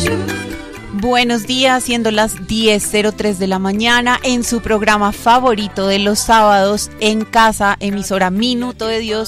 Buenos días, siendo las 10:03 de la mañana, en su programa favorito de los sábados, En Casa, emisora Minuto de Dios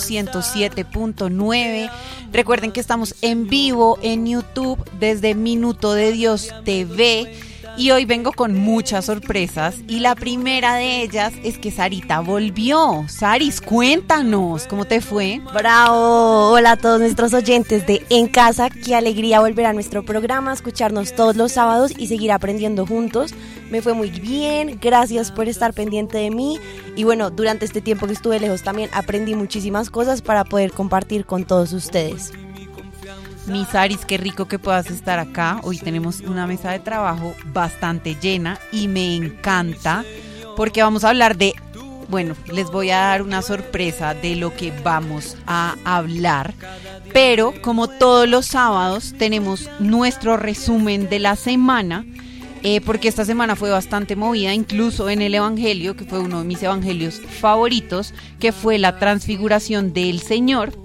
107.9. Recuerden que estamos en vivo en YouTube desde Minuto de Dios TV. Y hoy vengo con muchas sorpresas y la primera de ellas es que Sarita volvió. Saris, cuéntanos, ¿cómo te fue? ¡Bravo! Hola a todos nuestros oyentes de En Casa. Qué alegría volver a nuestro programa, escucharnos todos los sábados y seguir aprendiendo juntos. Me fue muy bien, gracias por estar pendiente de mí. Y bueno, durante este tiempo que estuve lejos también aprendí muchísimas cosas para poder compartir con todos ustedes. Mi Saris, qué rico que puedas estar acá. Hoy tenemos una mesa de trabajo bastante llena y me encanta porque vamos a hablar de, bueno, les voy a dar una sorpresa de lo que vamos a hablar, pero como todos los sábados tenemos nuestro resumen de la semana, porque esta semana fue bastante movida, incluso en el Evangelio, que fue uno de mis evangelios favoritos, que fue la transfiguración del Señor.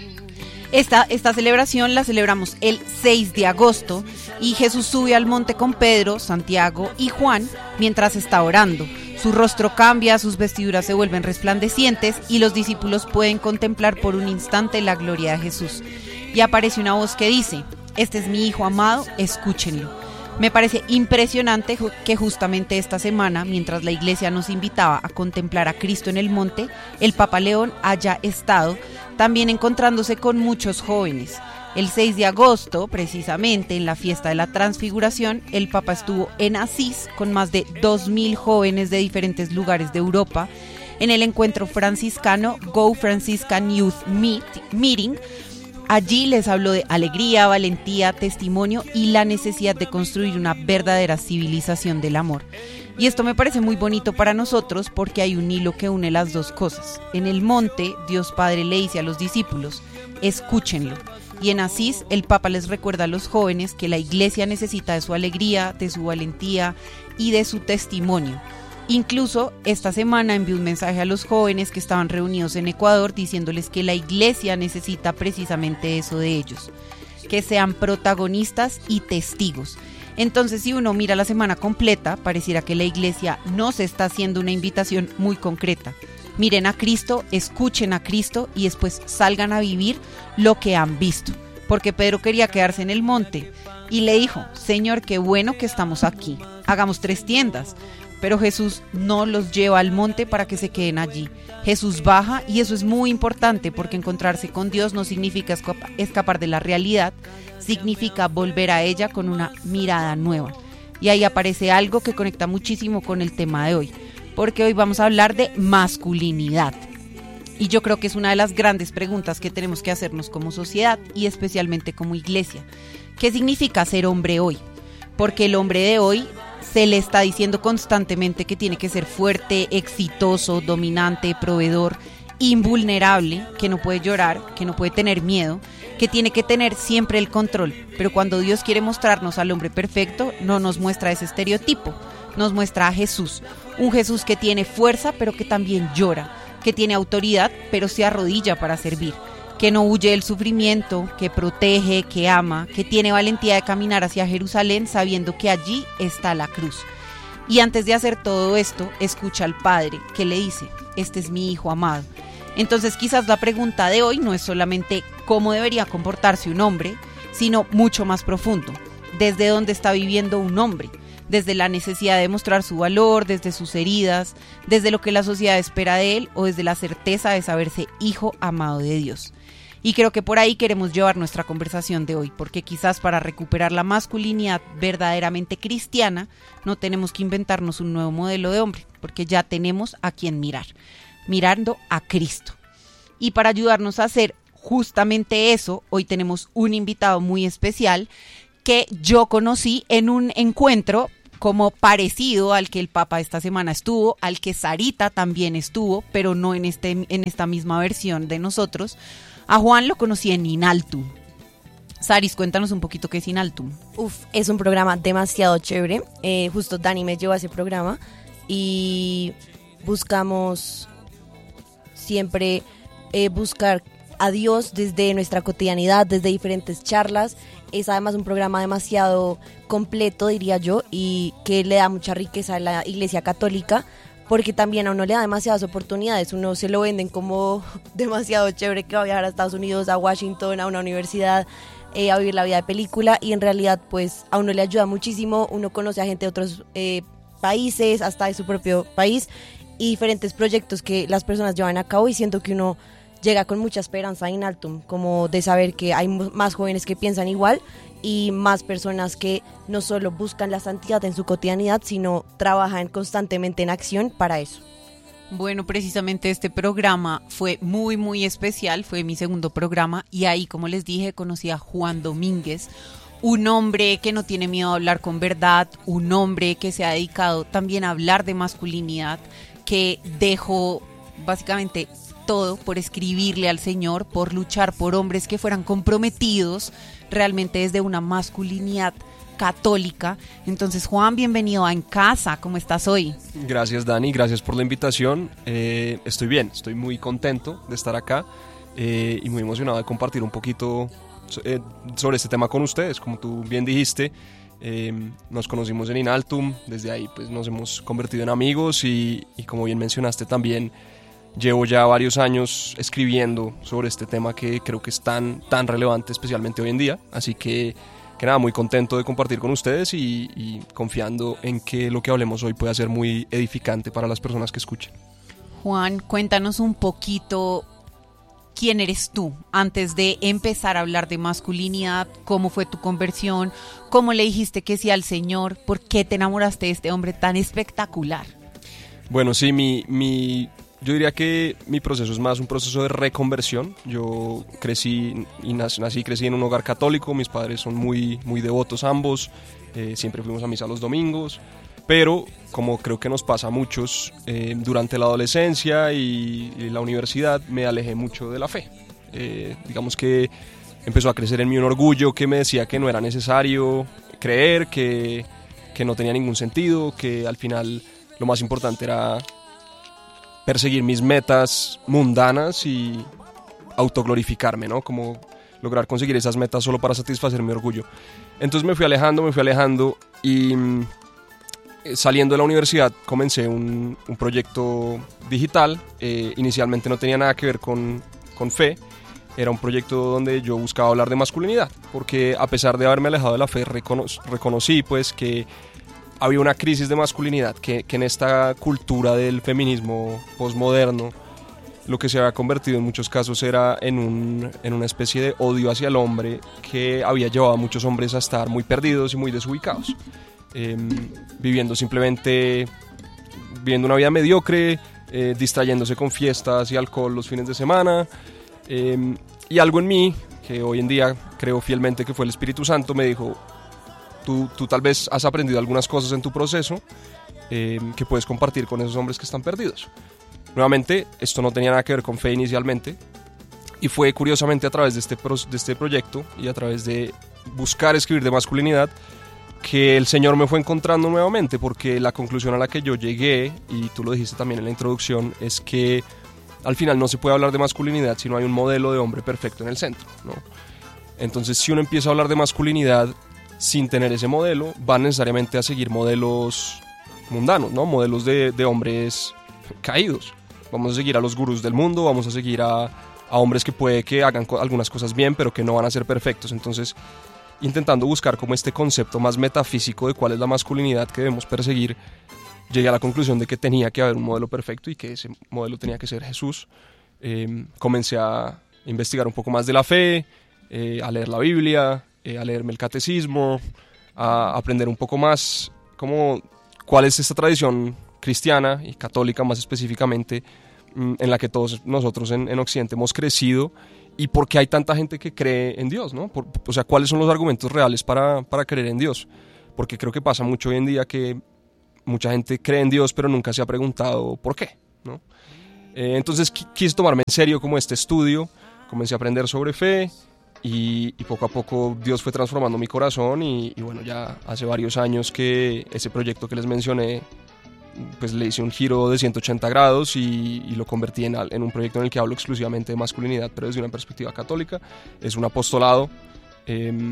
Esta celebración la celebramos el 6 de agosto y Jesús sube al monte con Pedro, Santiago y Juan mientras está orando. Su rostro cambia, sus vestiduras se vuelven resplandecientes y los discípulos pueden contemplar por un instante la gloria de Jesús. Y aparece una voz que dice: "Este es mi Hijo amado, escúchenlo". Me parece impresionante que justamente esta semana, mientras la iglesia nos invitaba a contemplar a Cristo en el monte, el Papa León haya estado también encontrándose con muchos jóvenes. El 6 de agosto, precisamente en la fiesta de la Transfiguración, el Papa estuvo en Asís con más de 2.000 jóvenes de diferentes lugares de Europa en el encuentro franciscano Go Franciscan Youth Meeting. Allí les habló de alegría, valentía, testimonio y la necesidad de construir una verdadera civilización del amor. Y esto me parece muy bonito para nosotros porque hay un hilo que une las dos cosas. En el monte, Dios Padre le dice a los discípulos: escúchenlo. Y en Asís, el Papa les recuerda a los jóvenes que la iglesia necesita de su alegría, de su valentía y de su testimonio. Incluso esta semana envió un mensaje a los jóvenes que estaban reunidos en Ecuador diciéndoles que la iglesia necesita precisamente eso de ellos, que sean protagonistas y testigos. Entonces, si uno mira la semana completa, pareciera que la iglesia nos está haciendo una invitación muy concreta. Miren a Cristo, escuchen a Cristo y después salgan a vivir lo que han visto. Porque Pedro quería quedarse en el monte y le dijo: Señor, qué bueno que estamos aquí, hagamos 3 tiendas. Pero Jesús no los lleva al monte para que se queden allí. Jesús baja y eso es muy importante porque encontrarse con Dios no significa escapar de la realidad, significa volver a ella con una mirada nueva. Y ahí aparece algo que conecta muchísimo con el tema de hoy, porque hoy vamos a hablar de masculinidad. Y yo creo que es una de las grandes preguntas que tenemos que hacernos como sociedad y especialmente como iglesia. ¿Qué significa ser hombre hoy? Porque el hombre de hoy se le está diciendo constantemente que tiene que ser fuerte, exitoso, dominante, proveedor, invulnerable, que no puede llorar, que no puede tener miedo, que tiene que tener siempre el control. Pero cuando Dios quiere mostrarnos al hombre perfecto, no nos muestra ese estereotipo, nos muestra a Jesús, un Jesús que tiene fuerza pero que también llora, que tiene autoridad pero se arrodilla para servir, que no huye del sufrimiento, que protege, que ama, que tiene valentía de caminar hacia Jerusalén sabiendo que allí está la cruz. Y antes de hacer todo esto, escucha al Padre que le dice: este es mi Hijo amado. Entonces quizás la pregunta de hoy no es solamente cómo debería comportarse un hombre, sino mucho más profundo. ¿Desde dónde está viviendo un hombre? Desde la necesidad de mostrar su valor, desde sus heridas, desde lo que la sociedad espera de él o desde la certeza de saberse hijo amado de Dios. Y creo que por ahí queremos llevar nuestra conversación de hoy, porque quizás para recuperar la masculinidad verdaderamente cristiana no tenemos que inventarnos un nuevo modelo de hombre, porque ya tenemos a quien mirar, mirando a Cristo. Y para ayudarnos a hacer justamente eso, hoy tenemos un invitado muy especial que yo conocí en un encuentro como parecido al que el Papa esta semana estuvo, al que Sarita también estuvo, pero no en esta misma versión de nosotros. A Juan lo conocí en Inaltum. Saris, cuéntanos un poquito qué es Inaltum. Es un programa demasiado chévere. Justo Dani me llevó a ese programa y buscamos siempre buscar a Dios desde nuestra cotidianidad, desde diferentes charlas Es además un programa demasiado completo, diría yo, y que le da mucha riqueza a la Iglesia Católica, porque también a uno le da demasiadas oportunidades. Uno se lo venden como demasiado chévere que va a viajar a Estados Unidos, a Washington, a una universidad, a vivir la vida de película, y en realidad pues a uno le ayuda muchísimo. Uno conoce a gente de otros países, hasta de su propio país, y diferentes proyectos que las personas llevan a cabo, y siento que uno llega con mucha esperanza a Inaltum, como de saber que hay más jóvenes que piensan igual y más personas que no solo buscan la santidad en su cotidianidad, sino trabajan constantemente en acción para eso. Bueno, precisamente este programa fue muy, muy especial, fue mi segundo programa, y ahí, como les dije, conocí a Juan Domínguez, un hombre que no tiene miedo a hablar con verdad, un hombre que se ha dedicado también a hablar de masculinidad, que dejó básicamente todo por escribirle al Señor, por luchar por hombres que fueran comprometidos realmente desde una masculinidad católica. Entonces, Juan, bienvenido a En Casa. ¿Cómo estás hoy? Gracias, Dani, gracias por la invitación. Estoy bien, estoy muy contento de estar acá y muy emocionado de compartir un poquito sobre este tema con ustedes. Como tú bien dijiste, nos conocimos en Inaltum, desde ahí pues nos hemos convertido en amigos y como bien mencionaste también, llevo ya varios años escribiendo sobre este tema que creo que es tan relevante, especialmente hoy en día. Así que nada, muy contento de compartir con ustedes y confiando en que lo que hablemos hoy pueda ser muy edificante para las personas que escuchen. Juan, cuéntanos un poquito quién eres tú antes de empezar a hablar de masculinidad. ¿Cómo fue tu conversión? ¿Cómo le dijiste que sí al Señor? ¿Por qué te enamoraste de este hombre tan espectacular? Bueno, sí, yo diría que mi proceso es más un proceso de reconversión. Yo crecí y crecí en un hogar católico. Mis padres son muy, muy devotos ambos. Siempre fuimos a misa los domingos. Pero, como creo que nos pasa a muchos, durante la adolescencia y la universidad me alejé mucho de la fe. Digamos que empezó a crecer en mí un orgullo que me decía que no era necesario creer, que no tenía ningún sentido, que al final lo más importante era perseguir mis metas mundanas y autoglorificarme, ¿no? Como lograr conseguir esas metas solo para satisfacer mi orgullo. Entonces me fui alejando y saliendo de la universidad comencé un proyecto digital. Inicialmente no tenía nada que ver con fe. Era un proyecto donde yo buscaba hablar de masculinidad, porque a pesar de haberme alejado de la fe, reconocí pues que había una crisis de masculinidad, que en esta cultura del feminismo posmoderno lo que se había convertido en muchos casos era en una especie de odio hacia el hombre que había llevado a muchos hombres a estar muy perdidos y muy desubicados, viviendo una vida mediocre, distrayéndose con fiestas y alcohol los fines de semana, y algo en mí, que hoy en día creo fielmente que fue el Espíritu Santo, me dijo: Tú tal vez has aprendido algunas cosas en tu proceso que puedes compartir con esos hombres que están perdidos. Nuevamente, esto no tenía nada que ver con fe inicialmente, y fue curiosamente a través de este proyecto y a través de buscar escribir de masculinidad que el Señor me fue encontrando nuevamente, porque la conclusión a la que yo llegué, y tú lo dijiste también en la introducción, es que al final no se puede hablar de masculinidad si no hay un modelo de hombre perfecto en el centro, ¿no? Entonces, si uno empieza a hablar de masculinidad sin tener ese modelo, van necesariamente a seguir modelos mundanos, ¿no? Modelos de hombres caídos. Vamos a seguir a los gurús del mundo, vamos a seguir a hombres que puede que hagan algunas cosas bien, pero que no van a ser perfectos. Entonces, intentando buscar como este concepto más metafísico de cuál es la masculinidad que debemos perseguir, llegué a la conclusión de que tenía que haber un modelo perfecto y que ese modelo tenía que ser Jesús. Comencé a investigar un poco más de la fe, a leer la Biblia, a leerme el catecismo, a aprender un poco más como cuál es esta tradición cristiana y católica más específicamente, en la que todos nosotros en Occidente hemos crecido, y por qué hay tanta gente que cree en Dios, ¿no? O sea, cuáles son los argumentos reales para creer en Dios, porque creo que pasa mucho hoy en día que mucha gente cree en Dios pero nunca se ha preguntado por qué, ¿no? Entonces quise tomarme en serio como este estudio, comencé a aprender sobre fe, y poco a poco Dios fue transformando mi corazón, y bueno, ya hace varios años que ese proyecto que les mencioné, pues le hice un giro de 180 grados y lo convertí en un proyecto en el que hablo exclusivamente de masculinidad, pero desde una perspectiva católica. Es un apostolado,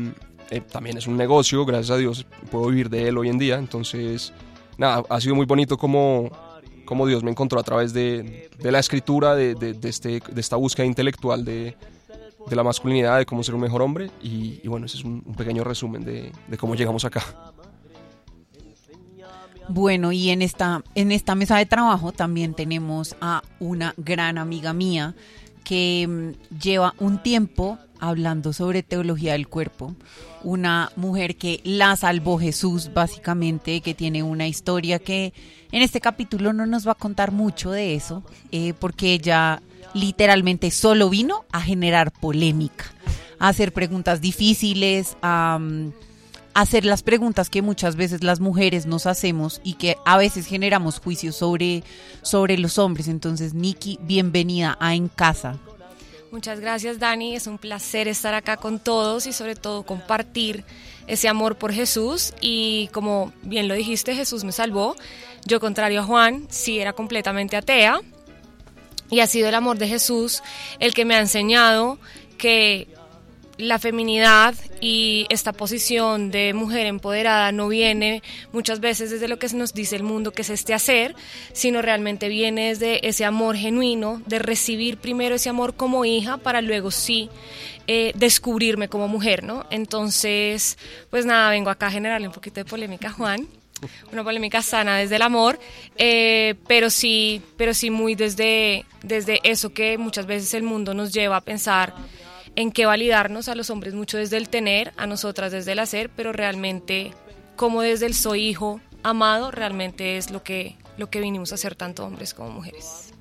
también es un negocio, gracias a Dios puedo vivir de él hoy en día. Entonces, nada, ha sido muy bonito como Dios me encontró a través de la escritura, de esta búsqueda intelectual de la masculinidad, de cómo ser un mejor hombre. Y bueno, ese es un pequeño resumen de cómo llegamos acá. Bueno, y en esta mesa de trabajo también tenemos a una gran amiga mía que lleva un tiempo hablando sobre teología del cuerpo, una mujer que la salvó Jesús básicamente, que tiene una historia que en este capítulo no nos va a contar mucho de eso, porque ella literalmente solo vino a generar polémica, a hacer preguntas difíciles, a hacer las preguntas que muchas veces las mujeres nos hacemos y que a veces generamos juicios sobre los hombres. Entonces, Nikki, bienvenida a En Casa. Muchas gracias, Dani, es un placer estar acá con todos y sobre todo compartir ese amor por Jesús. Y como bien lo dijiste, Jesús me salvó. Yo, contrario a Juan, sí era completamente atea, y ha sido el amor de Jesús el que me ha enseñado que la feminidad y esta posición de mujer empoderada no viene muchas veces desde lo que nos dice el mundo que es este hacer, sino realmente viene desde ese amor genuino, de recibir primero ese amor como hija para luego sí descubrirme como mujer, ¿no? Entonces, pues nada, vengo acá a generarle un poquito de polémica a Juan, una polémica sana desde el amor, pero sí muy desde eso que muchas veces el mundo nos lleva a pensar en que validarnos a los hombres mucho desde el tener, a nosotras desde el hacer, pero realmente como desde el soy hijo amado, realmente es lo que vinimos a hacer tanto hombres como mujeres.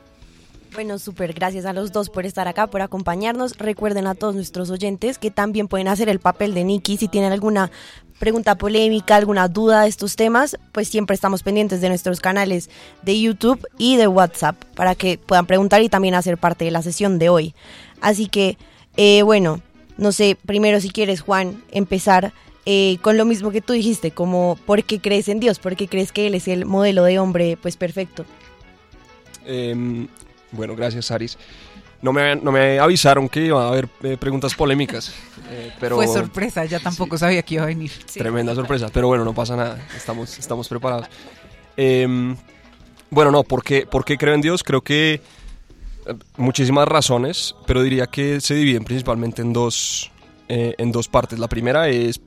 Bueno, súper, gracias a los dos por estar acá, por acompañarnos. Recuerden a todos nuestros oyentes que también pueden hacer el papel de Nikki. Si tienen alguna pregunta polémica, alguna duda de estos temas, pues siempre estamos pendientes de nuestros canales de YouTube y de WhatsApp para que puedan preguntar y también hacer parte de la sesión de hoy. Así que bueno, no sé, primero si quieres, Juan, empezar con lo mismo que tú dijiste, como ¿por qué crees en Dios? ¿Por qué crees que Él es el modelo de hombre pues perfecto? Bueno, gracias, Aris. No me avisaron que iba a haber preguntas polémicas, pero fue sorpresa, ya tampoco sabía que iba a venir. Sí. Tremenda sorpresa, pero bueno, no pasa nada, estamos preparados. Bueno, no, ¿por qué creo en Dios? Creo que muchísimas razones, pero diría que se dividen principalmente en dos partes. La primera es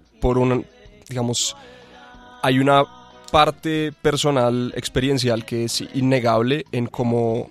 hay una parte personal, experiencial, que es innegable en cómo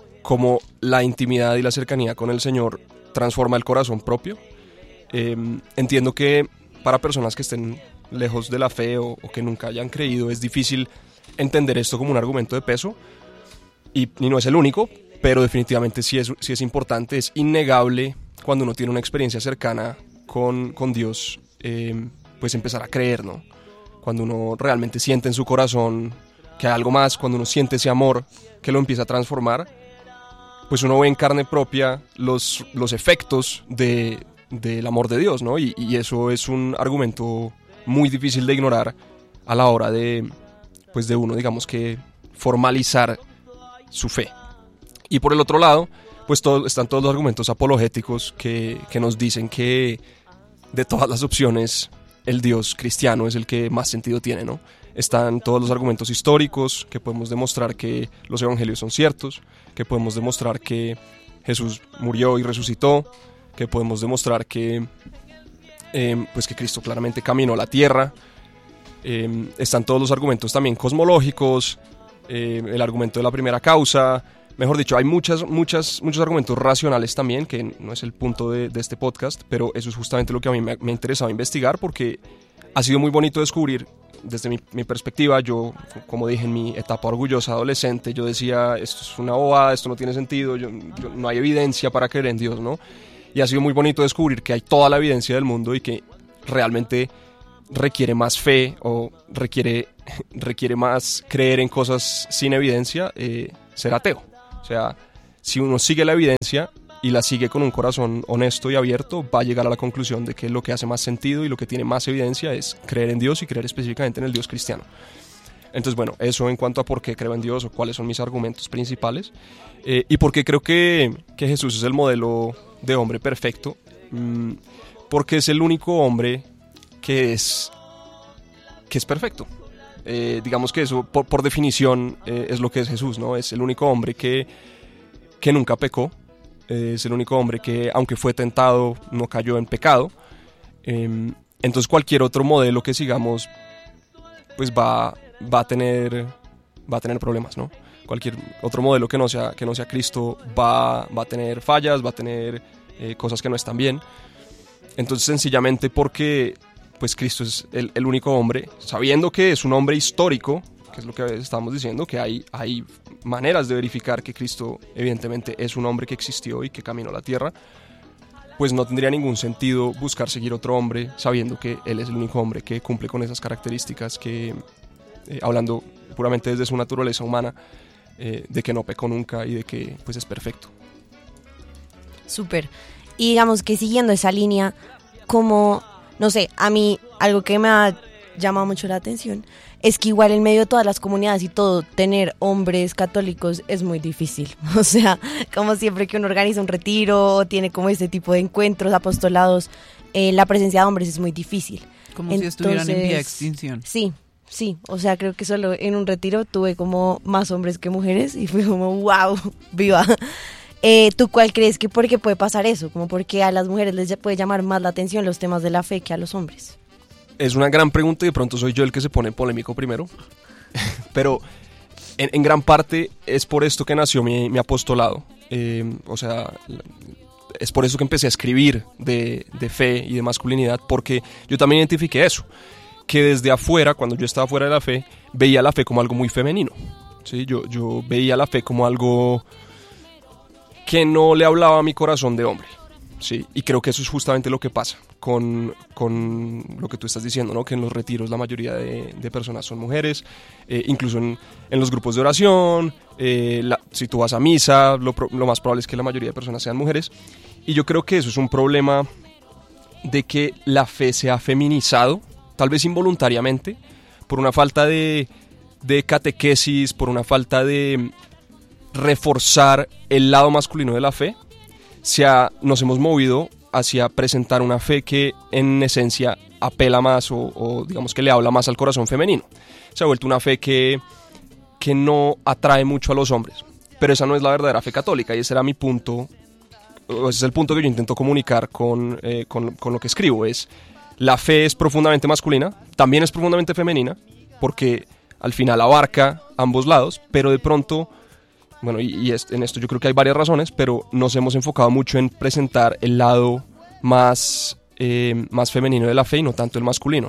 la intimidad y la cercanía con el Señor transforma el corazón propio. Entiendo que para personas que estén lejos de la fe o que nunca hayan creído, es difícil entender esto como un argumento de peso, y no es el único, pero definitivamente sí es importante, es innegable cuando uno tiene una experiencia cercana con Dios, pues empezar a creer, ¿no? Cuando uno realmente siente en su corazón que hay algo más, cuando uno siente ese amor que lo empieza a transformar, pues uno ve en carne propia los efectos del amor de Dios, ¿no? Y eso es un argumento muy difícil de ignorar a la hora de uno, digamos, que formalizar su fe. Y por el otro lado, pues están todos los argumentos apologéticos que nos dicen que de todas las opciones el Dios cristiano es el que más sentido tiene, ¿no? Están todos los argumentos históricos que podemos demostrar que los evangelios son ciertos, que podemos demostrar que Jesús murió y resucitó, que podemos demostrar que Cristo claramente caminó la tierra. Están todos los argumentos también cosmológicos, el argumento de la primera causa. Mejor dicho, hay muchos argumentos racionales también, que no es el punto de este podcast, pero eso es justamente lo que a mí me ha interesado investigar, porque ha sido muy bonito descubrir, desde mi perspectiva. Yo, como dije, en mi etapa orgullosa adolescente, yo decía, esto es una bobada, esto no tiene sentido, no hay evidencia para creer en Dios, ¿no? Y ha sido muy bonito descubrir que hay toda la evidencia del mundo y que realmente requiere más fe o requiere más creer en cosas sin evidencia, ser ateo. O sea, si uno sigue la evidencia y la sigue con un corazón honesto y abierto, va a llegar a la conclusión de que lo que hace más sentido y lo que tiene más evidencia es creer en Dios y creer específicamente en el Dios cristiano. Entonces, bueno, eso en cuanto a por qué creo en Dios o cuáles son mis argumentos principales. Y por qué creo que Jesús es el modelo de hombre perfecto. Porque es el único hombre que es perfecto. Digamos que eso, por definición, es lo que es Jesús, ¿no? Es el único hombre que nunca pecó, es el único hombre que, aunque fue tentado, no cayó en pecado. Entonces cualquier otro modelo que sigamos, pues va a tener problemas, ¿no? Cualquier otro modelo que no sea Cristo va a tener fallas, va a tener cosas que no están bien. Entonces, sencillamente porque pues Cristo es el único hombre, sabiendo que es un hombre histórico, que es lo que estábamos diciendo, que hay maneras de verificar que Cristo evidentemente es un hombre que existió y que caminó la tierra, pues no tendría ningún sentido buscar seguir otro hombre sabiendo que él es el único hombre que cumple con esas características que, hablando puramente desde su naturaleza humana, de que no pecó nunca y de que pues es perfecto. Súper. Y digamos que siguiendo esa línea, como, no sé, a mí algo que me ha llamado mucho la atención es que igual en medio de todas las comunidades y todo, tener hombres católicos es muy difícil. O sea, como siempre que uno organiza un retiro o tiene como este tipo de encuentros, apostolados, la presencia de hombres es muy difícil. Como si estuvieran en vía de extinción. Sí, o sea, creo que solo en un retiro tuve como más hombres que mujeres y fue como, wow, viva. ¿Tú cuál crees que por qué puede pasar eso? Como porque a las mujeres les puede llamar más la atención los temas de la fe que a los hombres. Es una gran pregunta y de pronto soy yo el que se pone polémico primero, pero en gran parte es por esto que nació mi apostolado. O sea, es por eso que empecé a escribir de fe y de masculinidad, porque yo también identifiqué eso, que desde afuera, cuando yo estaba fuera de la fe, veía la fe como algo muy femenino, ¿sí? Yo veía la fe como algo que no le hablaba a mi corazón de hombre, ¿sí? Y creo que eso es justamente lo que pasa con lo que tú estás diciendo, ¿no? Que en los retiros la mayoría de personas son mujeres, incluso en los grupos de oración, si tú vas a misa, lo más probable es que la mayoría de personas sean mujeres, y yo creo que eso es un problema de que la fe se ha feminizado, tal vez involuntariamente, por una falta de catequesis, por una falta de reforzar el lado masculino de la fe. Nos hemos movido hacia presentar una fe que en esencia apela más o digamos que le habla más al corazón femenino. Se ha vuelto una fe que no atrae mucho a los hombres, pero esa no es la verdadera fe católica y ese era mi punto, ese es el punto que yo intento comunicar con lo que escribo. La fe es profundamente masculina, también es profundamente femenina, porque al final abarca ambos lados, pero de pronto, bueno, en esto yo creo que hay varias razones, pero nos hemos enfocado mucho en presentar el lado más femenino de la fe y no tanto el masculino.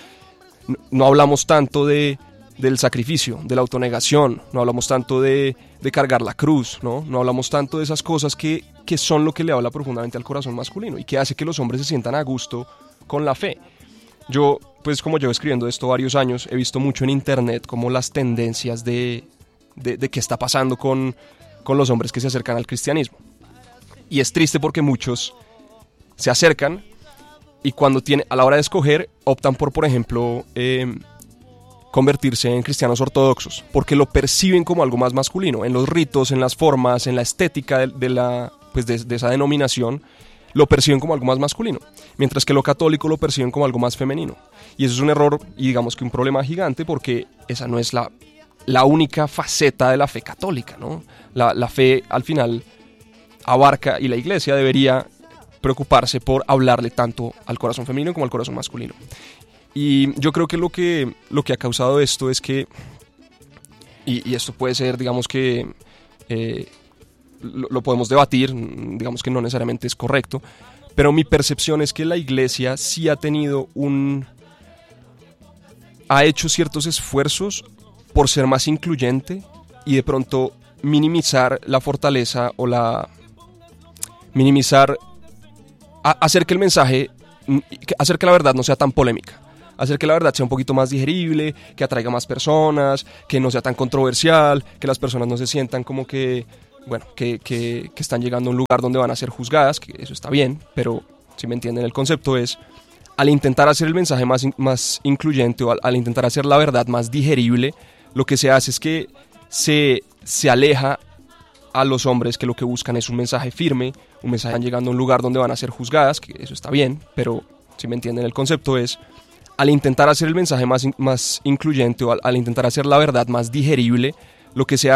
No hablamos tanto del sacrificio, de la autonegación, no hablamos tanto de cargar la cruz, ¿no? No hablamos tanto de esas cosas que son lo que le habla profundamente al corazón masculino y que hace que los hombres se sientan a gusto con la fe. Yo, pues como llevo escribiendo esto varios años, he visto mucho en internet como las tendencias de qué está pasando con los hombres que se acercan al cristianismo. Y es triste porque muchos se acercan y a la hora de escoger optan por ejemplo, convertirse en cristianos ortodoxos, porque lo perciben como algo más masculino, en los ritos, en las formas, en la estética de esa denominación, lo perciben como algo más masculino, mientras que lo católico lo perciben como algo más femenino. Y eso es un error y digamos que un problema gigante, porque esa no es la única faceta de la fe católica, ¿no? La fe al final abarca, y la iglesia debería preocuparse por hablarle tanto al corazón femenino como al corazón masculino. Y yo creo que lo que ha causado esto es que, y esto puede ser, digamos que lo podemos debatir, digamos que no necesariamente es correcto, pero mi percepción es que la iglesia sí ha hecho ciertos esfuerzos por ser más incluyente y de pronto minimizar la fortaleza o hacer que el mensaje, hacer que la verdad no sea tan polémica, hacer que la verdad sea un poquito más digerible, que atraiga más personas, que no sea tan controversial, que las personas no se sientan como que están llegando a un lugar donde van a ser juzgadas, que eso está bien, pero si me entienden el concepto es, al intentar hacer el mensaje más incluyente o al intentar hacer la verdad más digerible, lo que se hace es que se aleja a los hombres que lo que buscan es un mensaje firme, un mensaje llegando a un lugar donde van a ser juzgadas, que eso está bien, pero si me entienden el concepto es, al intentar hacer el mensaje más incluyente o al intentar hacer la verdad más digerible, lo que se